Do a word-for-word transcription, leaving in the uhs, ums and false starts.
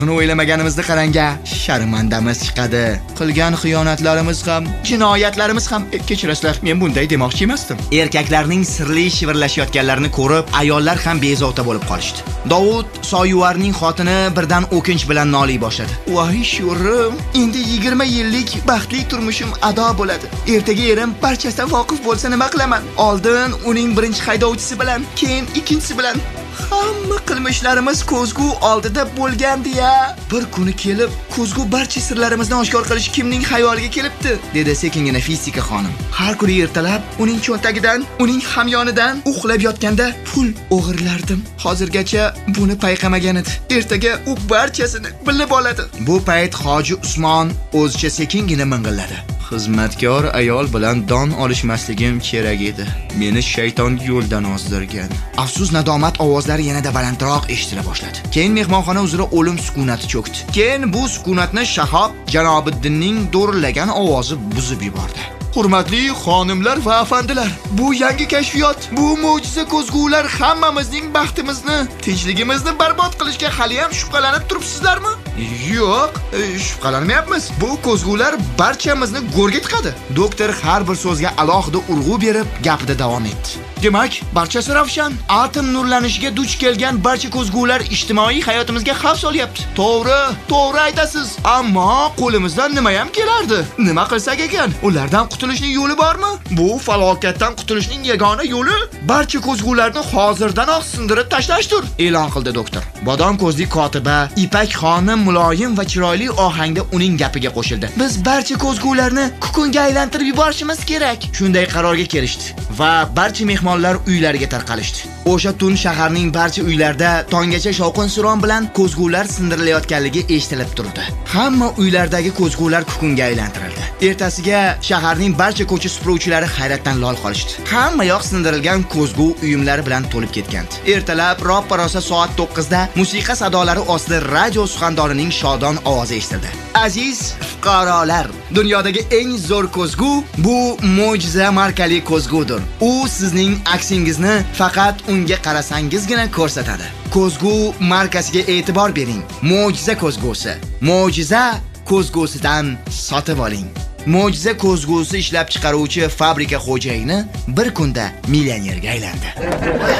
Buni o'ylamaganimizda qaranga, sharmandamiz chiqadi. Qilgan xiyonatlarimiz ham, jinoyatlarimiz ham kechirasizlar. Men bunday demoqchi emasdim. Erkaklarning sirli shivirlashayotganlarini ko'rib, ayollar ham bezovta bo'lib qolishdi. Davud Soyuvarning xotini birdan o'kinch bilan noliy boshladi. Voy sho'rim, endi yigirma yillik baxtli turmushim ado bo'ladi. Ertaga erim barchasidan voqif bo'lsa nima qilaman? Oldin uning birinchi haydovchisi bilan, keyin ikkinchisi bilan hamma qilmishlarimiz ko'zgu oldida bo'lgandi-ya. Bir kuni kelib, ko'zgu barcha sirlarimizni oshkor qilish kimning xayoliga kelibdi? Dedi sekingina Fisika xonim. Har kuni ertalab uning cho'ntagidan, uning hamyonidan uxlab yotganda pul o'g'irlardim. Hozirgacha buni payqamagan edi. Ertaga u barchasini bilib oladi. Bu payt Hoji Usmon o'zicha sekingina ming'illadi. Xizmatkor ayol bilan don olishmasligim kerak edi. Meni shayton yo'ldan ozdirgan. Afsus nadomat ovozlari yanada balandroq eshitila boshladi. Keyin mehmonxona uzra o'lim sukunati cho'kdi. Keyin bu sukunatni Shahob Janobiddinning do'rillagan ovozi buzib yubordi. Hurmatli xonimlar va afandilar, bu yangi kashfiyot, bu mo'jiza ko'zgular hammamizning baxtimizni, tinchligimizni barbod qilishga hali ham shubhalanib turibsizlarmi? Yo'q, shubhalanmayapmiz. Bu ko'zgular barchamizni go'rga tiqadi. Doktor har bir so'zga alohida urg'u berib, gapida davom etdi. Demak, barchasi ravshan. Atom nurlanishiga duch kelgan barcha ko'zgular ijtimoiy hayotimizga xavf solyapti. To'g'ri, to'g'ri aytasiz. Ammo qo'limizdan nima ham kelardi? Nima qilsak ekan? Ulardan qutulishning yo'li bormi? Bu falokatdan qutulishning yagona yo'li barcha ko'zgularni hozirdan sindirib tashlashdir, e'lon qildi doktor. Bodom ko'zli kotiba Ipak xonim muloyim va chiroyli ohangda uning gapiga qo'shildi. Biz barcha ko'zgularni kukunga aylantirib yuborishimiz kerak. Shunday qarorga kelishdi va barcha mehmonlar uylariga tarqalishdi. O'sha tun shaharning barcha uylarda tonggacha shovqin-suron bilan ko'zgular sindirilayotganligi eshitilib turdi. Hamma uylardagi ko'zgular kukunga aylantirildi. Ertasiga shaharning barcha ko'cha supuruvchilari hayratdan lol qolishdi. Hamma yoq sindirilgan ko'zgu uyumlari bilan to'lib ketgandi. Ertalab roppa-rosa soat to'qqizda musiqa sadolari ostida radio suxandorining shodon ovozi eshitildi. Aziz fuqarolar, dunyodagi eng zo'r ko'zgu bu mo'jiza markali ko'zgudir. U sizning aksingizni faqat unga qarasangizgina ko'rsatadi. Ko'zgu markasiga e'tibor bering. Mo'jiza ko'zgusi. Mo'jiza ko'zgusidan sotib oling. Mo'jiza ko'zgusi ishlab chiqaruvchi fabrika xo'jayini bir kunda millionerga aylandi.